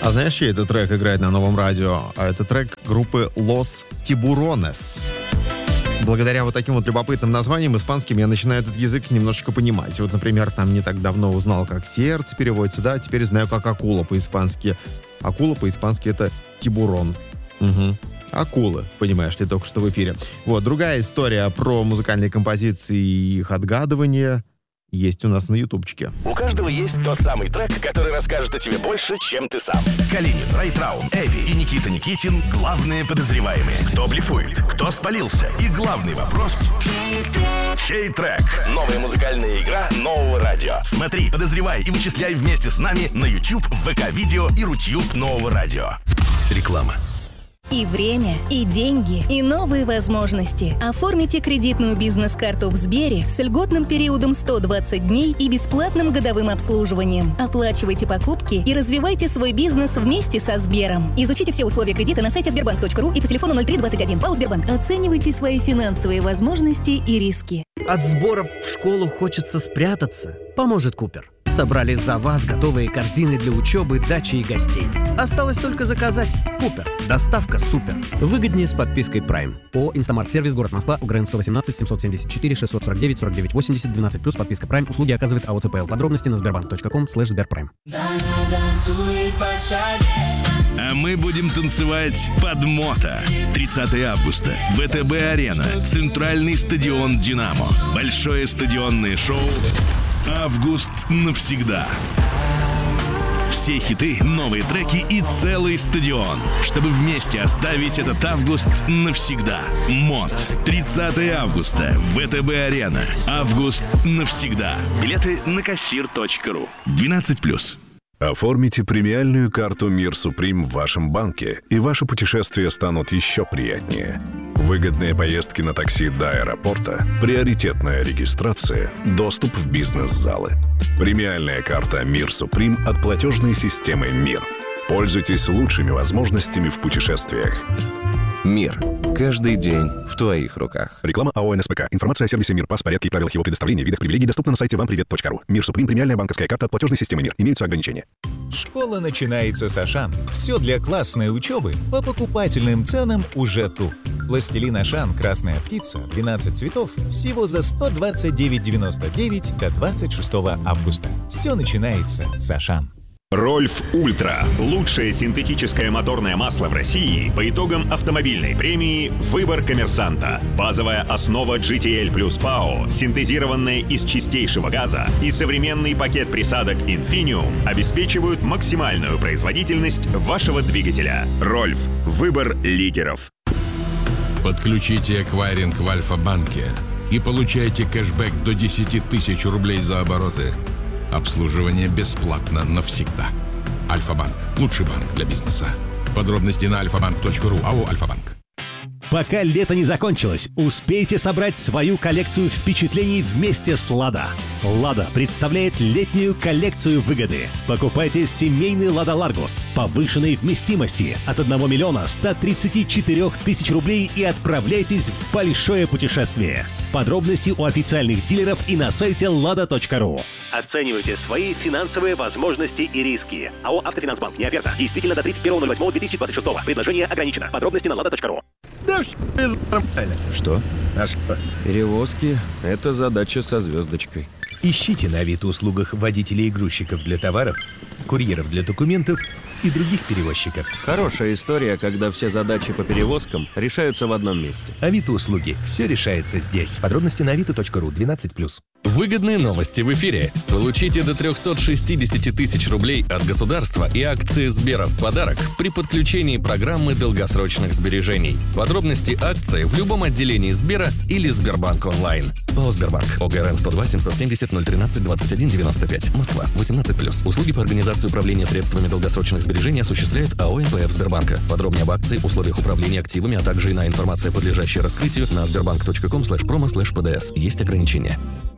А знаешь, чей этот трек играет на новом радио? А это трек группы Los Tiburones. Благодаря вот таким вот любопытным названиям испанским я начинаю этот язык немножечко понимать. Вот, например, там не так давно узнал, как сердце переводится, да, теперь знаю, как акула по-испански. Акула по-испански — это тибурон. Угу. Акулы, понимаешь ли, только что в эфире. Вот, другая история про музыкальные композиции и их отгадывание есть у нас на ютубчике. У каждого есть тот самый трек, который расскажет о тебе больше, чем ты сам. Калинин, Райтраун, Эви и Никита Никитин — главные подозреваемые. Кто блефует, кто спалился и главный вопрос — чей трек? Новая музыкальная игра нового радио. Смотри, подозревай и вычисляй вместе с нами на YouTube, ВК-видео и Рутьюб нового радио. Реклама. И время, и деньги, и новые возможности. Оформите кредитную бизнес-карту в Сбере с льготным периодом 120 дней и бесплатным годовым обслуживанием. Оплачивайте покупки и развивайте свой бизнес вместе со Сбером. Изучите все условия кредита на сайте sberbank.ru и по телефону 0321. ПАО Сбербанк. Оценивайте свои финансовые возможности и риски. От сборов в школу хочется спрятаться. Поможет Купер. Собрали за вас готовые корзины для учебы, дачи и гостей. Осталось только заказать. Купер. Доставка супер. Выгоднее с подпиской Prime. ООО «Инстамарт-сервис», город Москва, УГРН 118 774 649 49 80 12+, подписка Prime. Услуги оказывает АО ЦПЛ. Подробности на sberbank.com/sberprime. А мы будем танцевать под мото. 30 августа. ВТБ-арена. Центральный стадион «Динамо». Большое стадионное шоу «Август навсегда». Все хиты, новые треки и целый стадион, чтобы вместе оставить этот август навсегда. МОТ. 30 августа. ВТБ-арена. Август навсегда. Билеты на kassir.ru. 12+. Оформите премиальную карту «Мир Суприм» в вашем банке, и ваши путешествия станут еще приятнее. Выгодные поездки на такси до аэропорта, приоритетная регистрация, доступ в бизнес-залы. Премиальная карта «Мир Суприм» от платежной системы «Мир». Пользуйтесь лучшими возможностями в путешествиях. Мир. Каждый день в твоих руках. Реклама АО «НСПК». Информация о сервисе «Мир», порядке и правилах его предоставления, видах привилегий доступна на сайте вампривет.ру. «Мир Суприм» — премиальная банковская карта от платежной системы «Мир». Имеются ограничения. Школа начинается с Ашан. Все для классной учебы по покупательным ценам уже тут. Пластилин Ашан «Красная птица» 12 цветов всего за 129,99 до 26 августа. Все начинается с Ашан. Рольф Ультра – лучшее синтетическое моторное масло в России по итогам автомобильной премии «Выбор коммерсанта». Базовая основа GTL плюс ПАО, синтезированная из чистейшего газа, и современный пакет присадок Infinium обеспечивают максимальную производительность вашего двигателя. Рольф – выбор лидеров. Подключите эквайринг в Альфа-банке и получайте кэшбэк до 10 тысяч рублей за обороты. Обслуживание бесплатно навсегда. Альфа-банк. Лучший банк для бизнеса. Подробности на alfabank.ru. АО «Альфа-банк». Пока лето не закончилось, успейте собрать свою коллекцию впечатлений вместе с «Лада». «Лада» представляет летнюю коллекцию выгоды. Покупайте семейный «Лада Ларгус» повышенной вместимости от 1 миллиона 134 тысяч рублей и отправляйтесь в большое путешествие. Подробности у официальных дилеров и на сайте lada.ru. Оценивайте свои финансовые возможности и риски. АО «Автофинансбанк». Не оферта. Действительно до 31.08.2026. Предложение ограничено. Подробности на lada.ru. Да все нормально. Что? А что? Перевозки — это задача со звездочкой. Ищите на Авито-услугах водителей и грузчиков для товаров, курьеров для документов и других перевозчиков. Хорошая история, когда все задачи по перевозкам решаются в одном месте. Авито-услуги. Все решается здесь. Подробности на avito.ru. 12+. Выгодные новости в эфире. Получите до 360 тысяч рублей от государства и акции Сбера в подарок при подключении программы долгосрочных сбережений. Подробности акции в любом отделении Сбера или Сбербанк онлайн. ПАО Сбербанк. ОГРН 102 770 013 21 95. Москва. 18+. Услуги по организации управления средствами долгосрочных сбережений осуществляет АО НПФ Сбербанка. Подробнее об акции, условиях управления активами, а также иная информация, подлежащая раскрытию на sberbank.com/promo/pds. Есть ограничения.